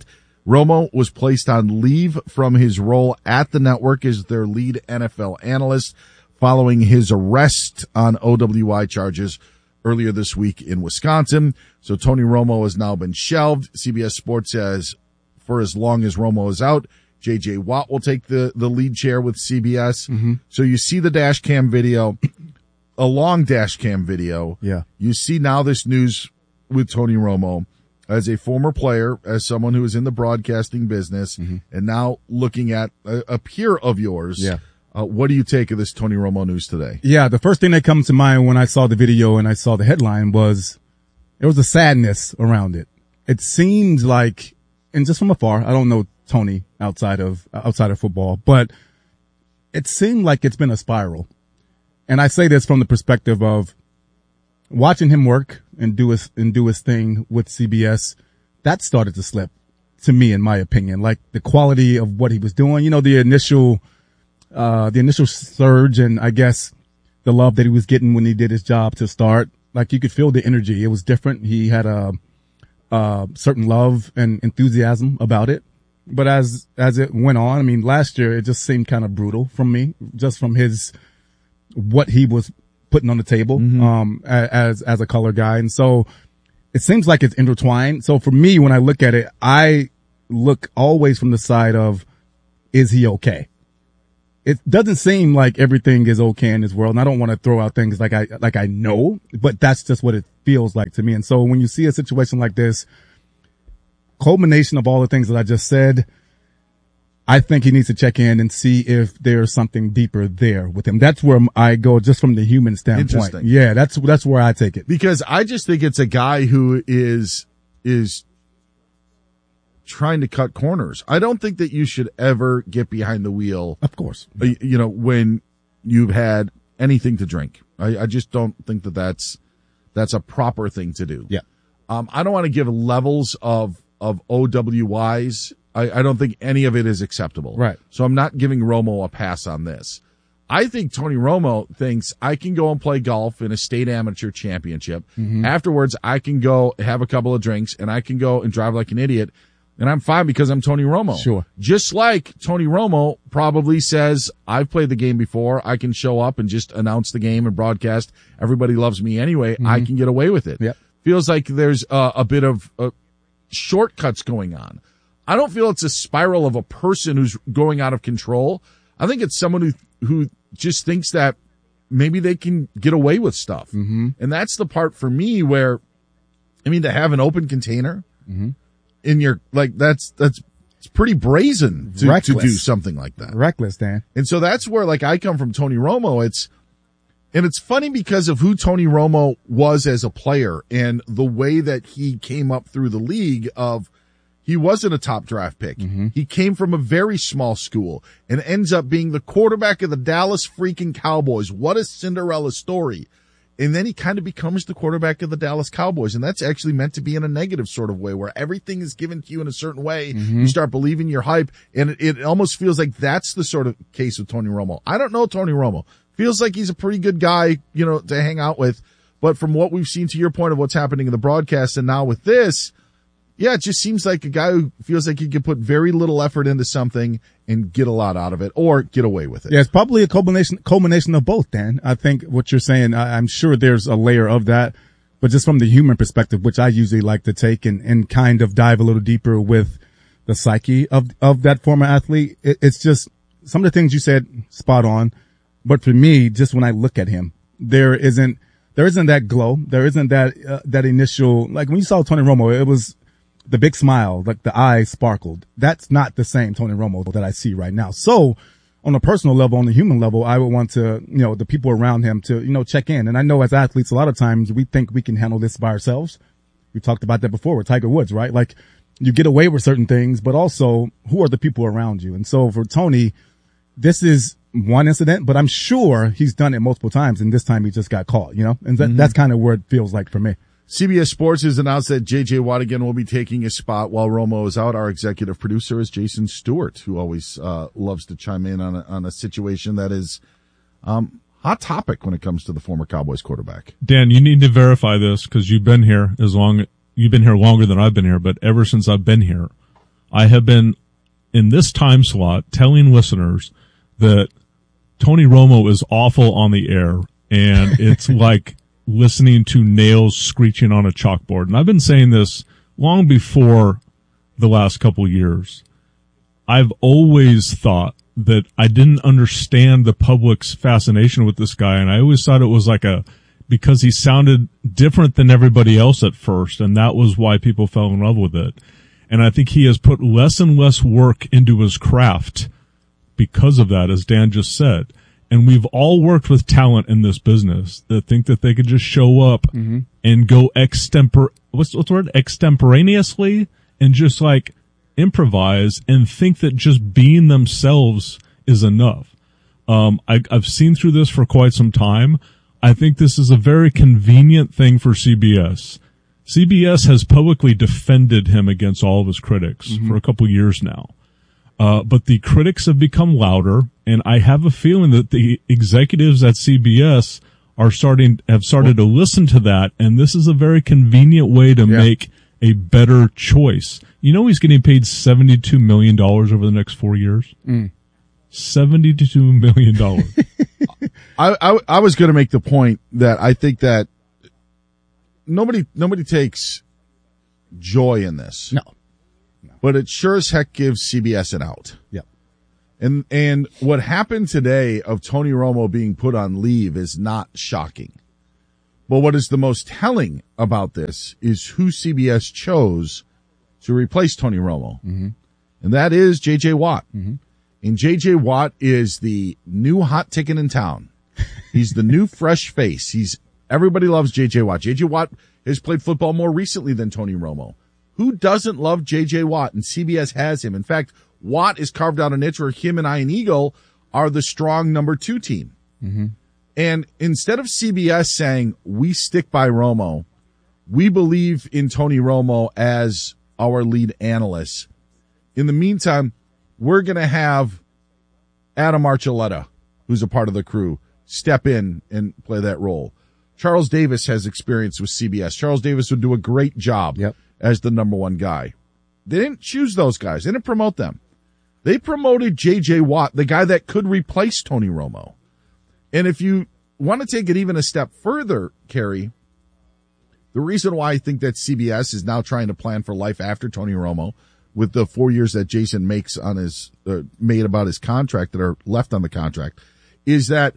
Romo was placed on leave from his role at the network as their lead N F L analyst following his arrest on O W I charges earlier this week in Wisconsin. So Tony Romo has now been shelved. C B S Sports says for as long as Romo is out, J J Watt will take the, the lead chair with C B S.
Mm-hmm.
So you see the dash cam video, a long dash cam video.
Yeah.
You see now this news with Tony Romo as a former player, as someone who is in the broadcasting business,
Mm-hmm.
and now looking at a, a peer of yours.
Yeah.
Uh, what do you take of this Tony Romo news today?
Yeah, the first thing that comes to mind when I saw the video and I saw the headline was there was a sadness around it. It seemed like, and just from afar, I don't know Tony outside of outside of football, but it seemed like it's been a spiral. And I say this from the perspective of watching him work and do his and do his thing with C B S. That started to slip, to me, in my opinion. Like the quality of what he was doing, you know, the initial. Uh, the initial surge and I guess the love that he was getting when he did his job to start, like you could feel the energy. It was different. He had a, a certain love and enthusiasm about it. But as, as it went on, I mean, last year it just seemed kind of brutal from me, just from his, what he was putting on the table,
Mm-hmm.
um, as, as a color guy. And so it seems like it's intertwined. So for me, when I look at it, I look always from the side of, is he okay? It doesn't seem like everything is okay in this world. And I don't want to throw out things like I, like I know, but that's just what it feels like to me. And so when you see a situation like this, culmination of all the things that I just said, I think he needs to check in and see if there's something deeper there with him. That's where I go just from the human standpoint.
Interesting.
Yeah, that's, that's where I take it.
Because I just think it's a guy who is, is trying to cut corners. I don't think that you should ever get behind the wheel.
Of course.
uh, You know, when you've had anything to drink. I, I just don't think that that's, that's a proper thing to do.
Yeah.
Um, I don't want to give levels of, of O W Is. I, I don't think any of it is acceptable.
Right.
So I'm not giving Romo a pass on this. I think Tony Romo thinks I can go and play golf in a state amateur championship.
Mm-hmm.
Afterwards, I can go have a couple of drinks and I can go and drive like an idiot. And I'm fine because I'm Tony Romo.
Sure.
Just like Tony Romo probably says, I've played the game before. I can show up and just announce the game and broadcast. Everybody loves me anyway.
Mm-hmm.
I can get away with it.
Yep.
Feels like there's uh, a bit of uh, shortcuts going on. I don't feel it's a spiral of a person who's going out of control. I think it's someone who, who just thinks that maybe they can get away with stuff.
Mm-hmm.
And that's the part for me where, I mean, to have an open container,
Mm-hmm.
in your, like, that's, that's, it's pretty brazen to, to
Reckless.
do something like that.
Reckless, Dan.
And so that's where, like, I come from Tony Romo. It's, and it's funny because of who Tony Romo was as a player and the way that he came up through the league of, he wasn't a top draft pick.
Mm-hmm.
He came from a very small school and ends up being the quarterback of the Dallas freaking Cowboys. What a Cinderella story. And then he kind of becomes the quarterback of the Dallas Cowboys. And that's actually meant to be in a negative sort of way where everything is given to you in a certain way.
Mm-hmm.
You start believing your hype. And it, it almost feels like that's the sort of case with Tony Romo. I don't know Tony Romo. Feels like he's a pretty good guy, you know, to hang out with. But from what we've seen, to your point of what's happening in the broadcast and now with this, yeah, it just seems like a guy who feels like he can put very little effort into something and get a lot out of it or get away with it.
Yeah, it's probably a culmination, culmination of both, Dan. I think what you're saying, I, I'm sure there's a layer of that, but just from the human perspective, which I usually like to take and, and kind of dive a little deeper with the psyche of, of that former athlete. It, it's just some of the things you said spot on. But for me, just when I look at him, there isn't, there isn't that glow. There isn't that, uh, that initial, like when you saw Tony Romo, it was, the big smile, like the eyes sparkled. That's not the same Tony Romo that I see right now. So on a personal level, on the human level, I would want to, you know, the people around him to, you know, check in. And I know as athletes, a lot of times we think we can handle this by ourselves. We talked about that before with Tiger Woods, right? Like you get away with certain things, but also who are the people around you? And so for Tony, this is one incident, but I'm sure he's done it multiple times. And this time he just got caught, you know, and that,
Mm-hmm.
that's kind of where it feels like for me.
C B S Sports has announced that J J Watt again will be taking his spot while Romo is out. Our executive producer is Jason Stewart, who always uh, loves to chime in on a, on a situation that is um, hot topic when it comes to the former Cowboys quarterback.
Dan, you need to verify this because you've been here as long you've been here longer than I've been here. But ever since I've been here, I have been in this time slot telling listeners that Tony Romo is awful on the air, and it's like listening to nails screeching on a chalkboard. And I've been saying this long before the last couple years. I've always thought that I didn't understand the public's fascination with this guy, and I always thought it was like a because he sounded different than everybody else at first, and that was why people fell in love with it. And I think he has put less and less work into his craft because of that, as Dan just said. And we've all worked with talent in this business that think that they could just show up mm-hmm. and go extempor, what's, what's the word? Extemporaneously and just like improvise and think that just being themselves is enough. Um, I, I've seen through this for quite some time. I think this is a very convenient thing for C B S. C B S has publicly defended him against all of his critics mm-hmm. for a couple years now. Uh, but the critics have become louder, and I have a feeling that the executives at C B S are starting, have started well, to listen to that, and this is a very convenient way to yeah. make a better choice. You know he's getting paid seventy-two million dollars over the next four years? Mm. seventy-two million dollars.
I, I, I was going to make the point that I think that nobody, nobody takes joy in this.
No.
no. But it sure as heck gives C B S an out.
Yeah.
And, and what happened today of Tony Romo being put on leave is not shocking. But what is the most telling about this is who C B S chose to replace Tony Romo.
Mm-hmm.
And that is J J. Watt.
Mm-hmm.
And J J. Watt is the new hot ticket in town. He's the new fresh face. He's everybody loves J J. Watt. J J. Watt has played football more recently than Tony Romo. Who doesn't love J J. Watt? And C B S has him. In fact, Watt is carved out a niche where him and Ian Eagle are the strong number two team.
Mm-hmm.
And instead of C B S saying, we stick by Romo, we believe in Tony Romo as our lead analyst. In the meantime, we're going to have Adam Archuleta, who's a part of the crew, step in and play that role. Charles Davis has experience with C B S. Charles Davis would do a great job
yep.
as the number one guy. They didn't choose those guys. They didn't promote them. They promoted J J. Watt, the guy that could replace Tony Romo. And if you want to take it even a step further, Kerry, the reason why I think that C B S is now trying to plan for life after Tony Romo with the four years that Jason makes on his, uh, made about his contract that are left on the contract is that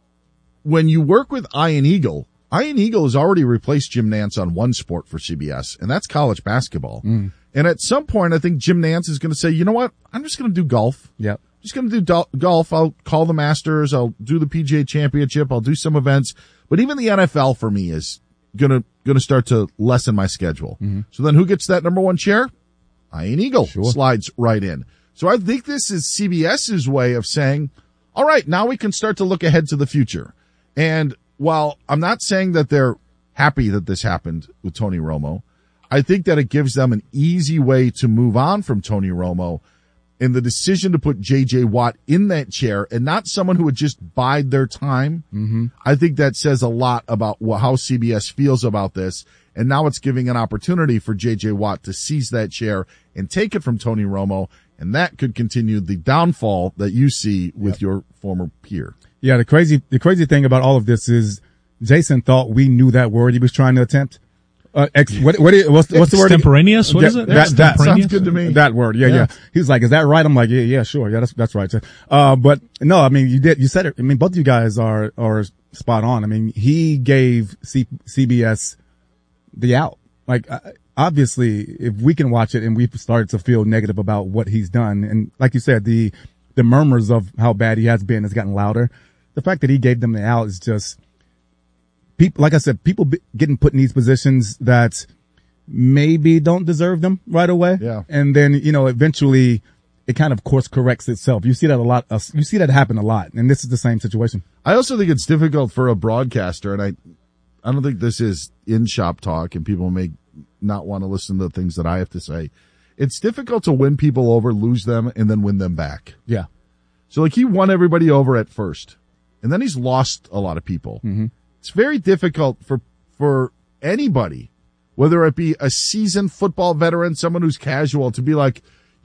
when you work with Ian Eagle, Ian Eagle has already replaced Jim Nantz on one sport for C B S, and that's college basketball.
Mm.
And at some point, I think Jim Nantz is going to say, you know what? I'm just going to do golf.
Yep.
Just going to do do- golf. I'll call the Masters. I'll do the P G A Championship. I'll do some events. But even the N F L for me is going to, going to start to lessen my schedule.
Mm-hmm.
So then who gets that number one chair? Ian Eagle
sure.
slides right in. So I think this is CBS's way of saying, all right, now we can start to look ahead to the future. And while I'm not saying that they're happy that this happened with Tony Romo, I think that it gives them an easy way to move on from Tony Romo. And the decision to put J J. Watt in that chair and not someone who would just bide their time,
mm-hmm.
I think that says a lot about how C B S feels about this. And now it's giving an opportunity for J J. Watt to seize that chair and take it from Tony Romo. And that could continue the downfall that you see with yep. your former peer.
Yeah, the crazy, the crazy thing about all of this is Jason thought we knew that word he was trying to attempt. Uh, ex, what, what is, what's, what's the word?
Extemporaneous? What
that,
is it?
That, that
sounds good to me.
That word. Yeah, yeah, yeah. He was like, is that right? I'm like, yeah, yeah, sure. Yeah, that's, that's right. Uh, but no, I mean, you did, you said it. I mean, both of you guys are, are spot on. I mean, he gave C, CBS the out. Like, uh, obviously, if we can watch it and we've started to feel negative about what he's done, and like you said, the, the murmurs of how bad he has been has gotten louder. The fact that he gave them the out is just, people, like I said, people be, getting put in these positions that maybe don't deserve them right away.
Yeah.
And then, you know, eventually it kind of course corrects itself. You see that a lot. Uh, you see that happen a lot. And this is the same situation.
I also think it's difficult for a broadcaster, and I, I don't think this is in shop talk and people may not want to listen to the things that I have to say. It's difficult to win people over, lose them, and then win them back.
Yeah.
So like he won everybody over at first, and then he's lost a lot of people.
Mm-hmm.
It's very difficult for, for anybody, whether it be a seasoned football veteran, someone who's casual, to be like,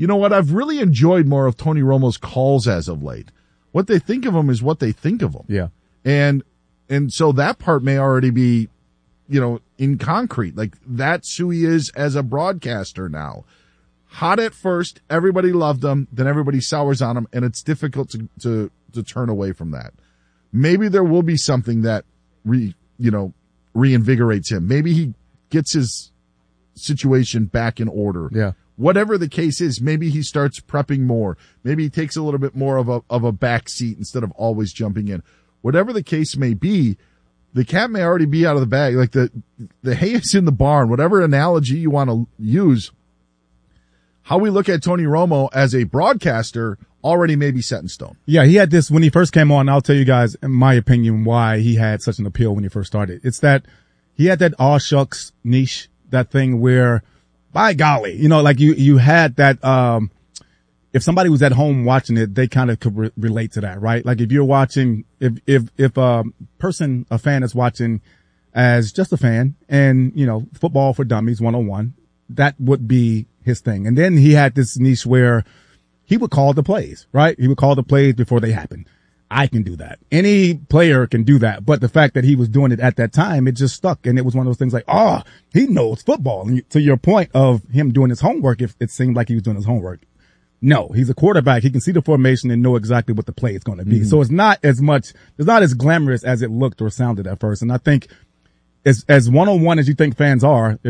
you know what? I've really enjoyed more of Tony Romo's calls as of late. What they think of him is what they think of him.
Yeah.
And, and so that part may already be, you know, in concrete. Like, that's who he is as a broadcaster now. Hot at first, everybody loved him, then everybody sours on him, and it's difficult to, to, to turn away from that. Maybe there will be something that re, you know, reinvigorates him. Maybe he gets his situation back in order.
Yeah.
Whatever the case is, maybe he starts prepping more. Maybe he takes a little bit more of a, of a back seat instead of always jumping in. Whatever the case may be, the cat may already be out of the bag. Like the, the hay is in the barn, whatever analogy you want to use. How we look at Tony Romo as a broadcaster already may be set in stone.
Yeah, he had this when he first came on. I'll tell you guys, in my opinion, why he had such an appeal when he first started. It's that he had that aw shucks niche, that thing where, by golly, you know, like you, you had that, um, if somebody was at home watching it, they kind of could re- relate to that, right? Like if you're watching, if, if, if a person, a fan is watching as just a fan and, you know, football for dummies one oh one, that would be his thing. And then he had this niche where he would call the plays, right? He would call the plays before they happen. I can do that. Any player can do that. But the fact that he was doing it at that time, it just stuck. And it was one of those things like, oh, he knows football. And to your point of him doing his homework, if it seemed like he was doing his homework. No, he's a quarterback. He can see the formation and know exactly what the play is going to be. Mm-hmm. So it's not as much, it's not as glamorous as it looked or sounded at first. And I think as, as one-on-one as you think fans are,